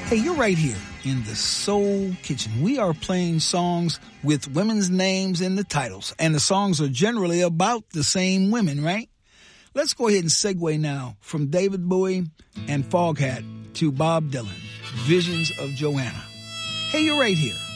Hey, you're right here in the Soul Kitchen. We are playing songs with women's names in the titles, and the songs are generally about the same women, right? Let's go ahead and segue now from David Bowie and Foghat to Bob Dylan, Visions of Joanna. Hey, you're right here